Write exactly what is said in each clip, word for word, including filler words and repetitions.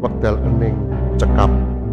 wekdal ening cekap.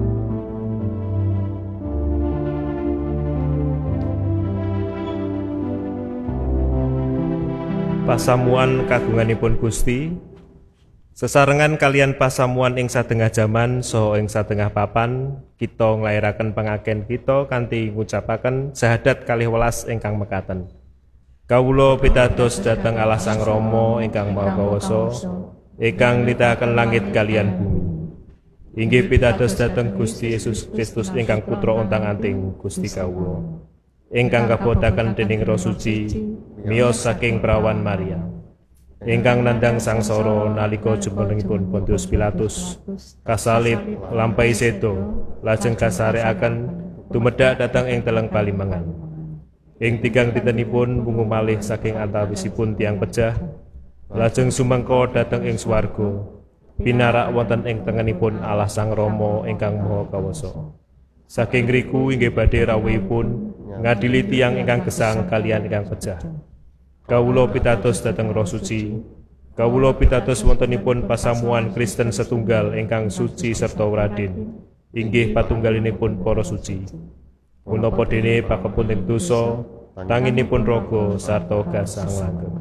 Pasamuan kagunganipun Gusti, sesarengan kalian pasamuan ing satengah jaman saha ing satengah papan, kita nglairaken pangaken kita kanthi ngucapaken sahadat kalih welas ingkang mekaten. Kawula pitados dhateng Allah Sang Rama ingkang Maha Kawasa, ingkang nitahaken langit kalian bumi. Inggih pitados dhateng Gusti Yesus Kristus ingkang Putra ontang-anting Gusti kawula, ingkang kabotaken dening Roh Suci miyos saking prawan Maria, ingkang nandhang sangsara nalika jumenengipun Pontius Pilatus, kasalib lampahi seda, lajeng kasarekaken tumedhak dhateng ing teleng palimangan. Ing tigang dintenipun wungu malih saking antawisipun tiang pejah, lajeng sumangka dhateng ing swarga, pinarak wonten ing tengenipun Allah Sang Rama ingkang Maha Kawasa. Saking ngriku inggih badhe rawuhipun ngadili tiang ingkang gesang kalian ingkang pejah. Kawula pitados dhateng Roh Suci, kawula pitados wontenipun pasamuan Kristen setunggal ingkang suci sarta wadin, inggih patunggalinipun para suci. Punapa dene pakepuning dosa, tanginipun raga sarta gasang langgeng.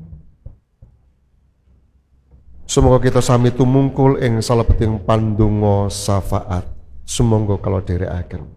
Sumangga kita sami tumungkul ing salebeting pandonga syafaat. Sumangga kala dherekaken.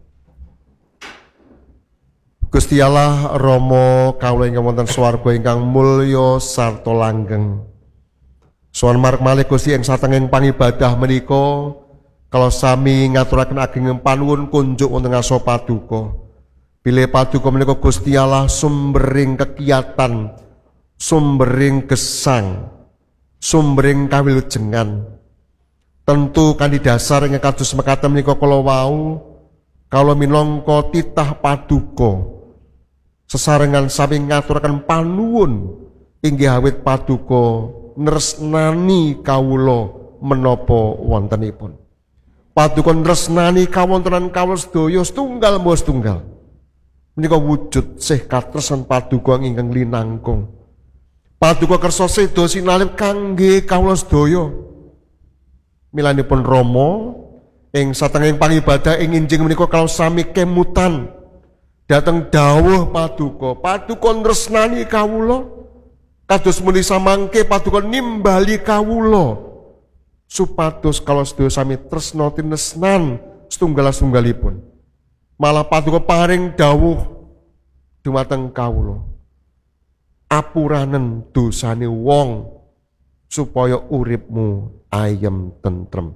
Gusti Allah Rama kawula ingkang wonten swarga ingkang mulya sarta langgeng. Suwan marek malih Gusti ing satengahing pangibadah menika kalau sami ngaturaken ageng panuwun kunjuk wonten ngaso paduka. Bilih paduka menika Gusti Allah sumbering kekiatan, sumbering gesang, sumbering kawilujengan. Tentu kanthi dasar ing kados mekaten menika kala wau kala minangka titah paduka sesarengan sami ngaturaken panuwun inggih awit paduka nresnani kawula menapa wontenipun. Paduka nresnani kawontenan kawula sedaya setunggal mbah setunggal. Menika wujud sih katresnan paduka ingkang linangkung. Paduka kersa seda sinalip kangge kawula sedaya. Milanipun Rama ing satengahing pangibadah ing injing menika kalau sami kemutan dateng dawuh paduka, paduka nresnani kawula kados muni samangke paduka nimbali kawula supados kalau sedaya sami tresna tinesnan setunggal-setunggalipun. Malah paduka paring dawuh dumateng kawula, apuranen dosane wong supaya uripmu ayem tentrem.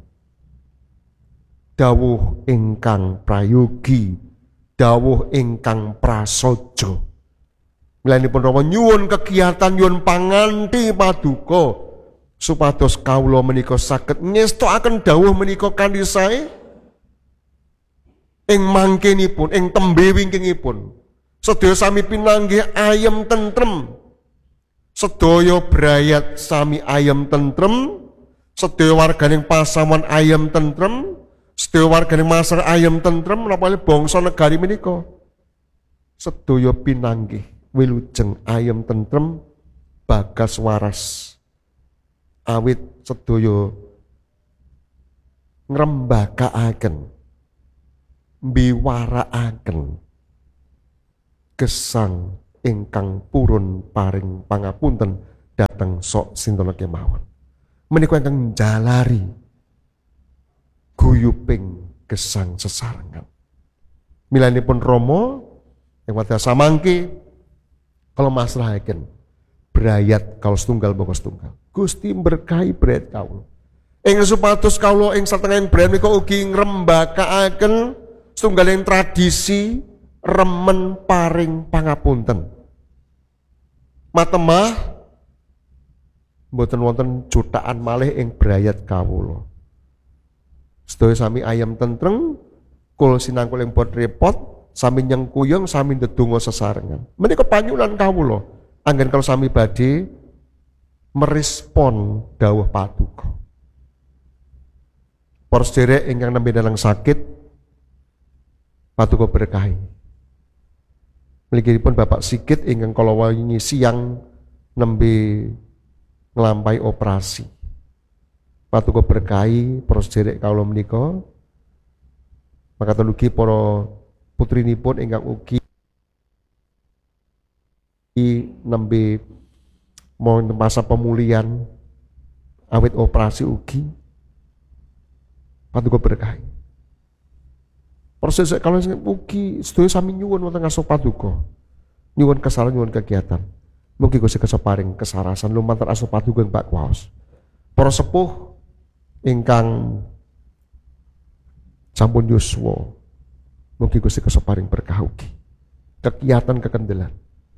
Dawuh ingkang prayogi, dawuh ingkang prasaja. Milanipun Rama nyuwun kegiatan nyuwun panganti paduka supados kawula menika saged ngestokaken dawuh menika kanthi sae ing mangkenipun, ing tembe wingkingipun. Sedaya sami pinanggih ayem tentrem. Sedaya brayat sami ayem tentrem. Sedaya warganing pasamuan ayem tentrem. Sedaya warganing masyarakat ayem tentrem napa bangsa negari menika. Sedaya pinanggih wilujeng ayem tentrem bagas waras. Awit sedaya ngrembakaaken mbiwarakaken gesang ingkang purun paring pangapunten dhateng sok sinten kemawon. Menika ingkang njalari guyuping gesang sesarengan. Milanipun Rama ing wadya samangke kalau maslahaken brayat kalau setunggal boko setunggal. Gusti berkahi brayat kawula. Ing supados kawula ing satengahing brayat menika ugi ngrembakaaken setunggaling tradisi remen paring pangapunten. Matemah mboten wonten jutaan malih ing brayat kawula. Sedaya sami ayam tentreng, kul sinangkul ing bod repot, sami nyengkuyung, sami ndedonga sesarengan. Menika panyuwunan kawula, anggen kalau sami badhe merespon dawuh paduka. Para sedherek ingkang nembe dalang sakit, paduka berkahi. Mliginipun Bapak Sigit ingkang kala wingi siang nembe nglampahi operasi. Paduka berkahi para sederek kawula menika. Makaten ugi para putrinipun ingkang ugi nembe masa pemulihan awit operasi ugi. Paduka berkahi. Para sederek kawula ugi sedaya sami nyuwun wonten ngarsa Paduka. Nyuwun kesalahan nyuwun kegiatan. Mugi Gusti keseparing kesarasan lumantar asa Paduka ing Pak Kuwaos. Para sepuh ingkang sampun yuswa, mugi Gusti keseparing berkah ugi. Kegiatan kekendelan.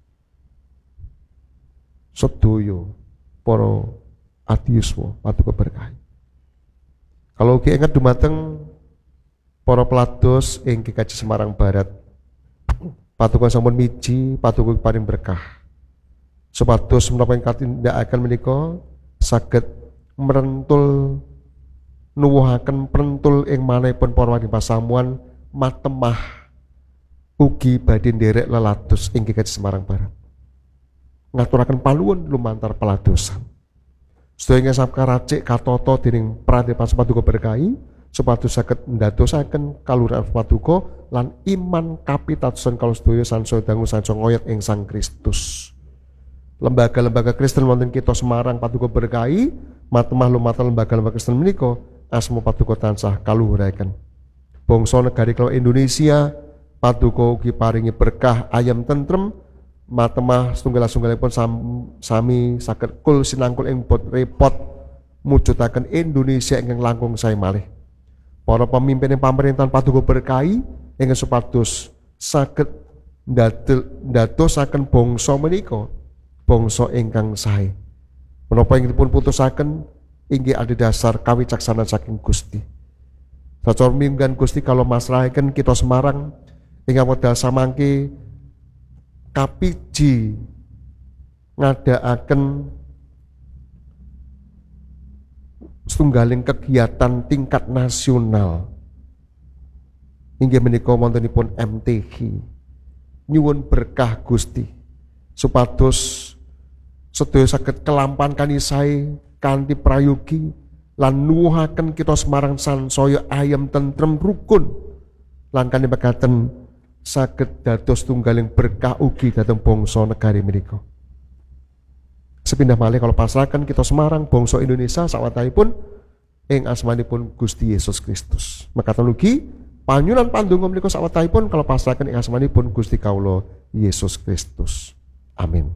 Sedaya para adi yuswa Paduka berkahi. Kalau ugi ingat dumateng para pelados ing G K J Semarang Barat, Paduka sampun miji, Paduka paring berkah. Supados menapa ingkang tindakaken menika saged merentul nuwuhaken prentul ing manahipun para wadi pasamuan matemah ugi badhe nderek lelados ing G K J Semarang Barat. Ngaturaken paluwun lumantar peladosan. Sedaya ingkang sakaracik katata dening Prantipas Paduka berkahi supados saged ndadosaken kalurahan Paduka lan iman kapitadosan kalih sedaya sansaya dangu sansaya ngoyot ing Sang Kristus. Lembaga-lembaga Kristen wonten kita Semarang Paduka berkahi, matemah lumantar lembaga-lembaga Kristen menika asma Paduka tansah kaluhuraken. Bangsa negari kala Indonesia Paduka ugi paringi berkah ayam tentrem, matemah setunggal-setunggalipun sami saged kul sinangkul ing bot repot mujudaken Indonesia ingkang langkung sae malih. Para pemimpin ing pamerintahan Paduka berkahi ingkang supados saged ndadosaken bangsa menika bangsa ingkang sae. Menapa ingkang dipun putusaken inggih adhedhasar kawicaksanan saking Gusti. Sacara minggan Gusti kalau masrahaken kita Semarang ingkang wedal samangke kapiji ngadakaken setunggaling kegiatan tingkat nasional inggih menika wontenipun M T G. Nyuwun berkah Gusti supados sedaya saged kelampan kanisae kanthi prayogi lan nuwuhaken kita Semarang sansaya ayem tentrem rukun lan kanthi mekaten saged dados tunggaling berkah ugi dhateng bangsa negari menika. Sepindah malih kalau pasrahaken kita Semarang bangsa Indonesia sawetahipun ing asmanipun Gusti Yesus Kristus. Mekaten ugi panyunan pandonga menika sawetahipun kalau pasrahaken ing asmanipun Gusti kawula Yesus Kristus. Amin.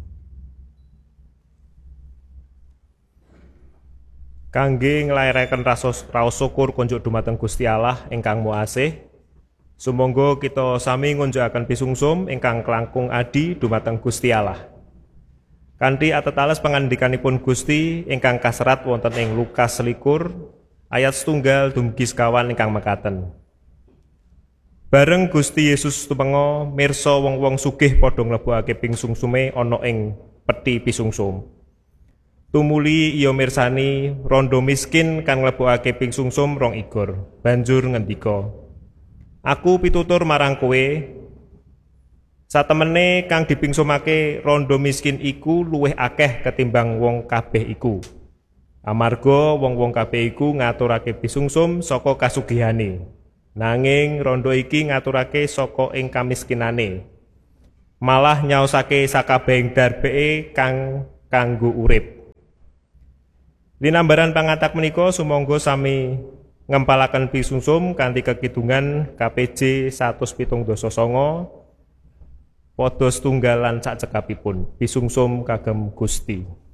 Kangge nglairaken raos raos syukur kunjuk dumateng Gusti Allah ingkang muasih, sumangga kita sami ngunjukaken pisungsum ingkang kelangkung adi dumateng Gusti Allah. Kanthi atetales pangandikanipun Gusti ingkang kaserat wonten ing Lukas selikur ayat setunggal dumugi sekawan ingkang mekaten. Bareng Gusti Yesus tumenga mirsa wong-wong sugih padha nglebokake pingsungsume ana ing peti pisungsum. Tumuli iya mirsani rondo miskin kang nglebokake pingsungsum rong igor. Banjur ngendika, "Aku pitutur marang kowe, satemene kang dipingsumake rondo miskin iku luwih akeh ketimbang wong kabeh iku. Amarga wong-wong kabeh iku ngaturake pisungsum saka kasugihane, nanging rondo iki ngaturake saka ing kamiskinane. Malah nyaosake sakabehing darbeke kang kanggo urip." Linambaran pangatak menika sumangga sami ngempalaken pisungsum kanthi kekidungan K P J seratus pitung dasa sanga padha setunggal lan sak cekapipun pisungsum kagem Gusti.